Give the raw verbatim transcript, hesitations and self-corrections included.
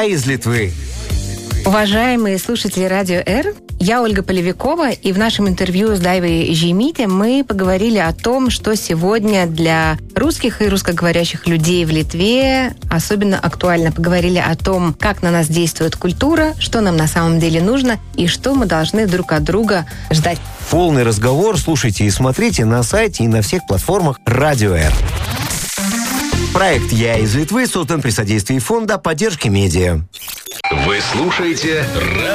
«Я из Литвы». Уважаемые слушатели Радио Р, я Ольга Полевикова, и в нашем интервью с Дайвой Жеймите мы поговорили о том, что сегодня для русских и русскоговорящих людей в Литве особенно актуально. Поговорили о том, как на нас действует культура, что нам на самом деле нужно и что мы должны друг от друга ждать. Полный разговор слушайте и смотрите на сайте и на всех платформах Радио Р. Проект «Я из Литвы» создан при содействии Фонда поддержки медиа. Вы слушаете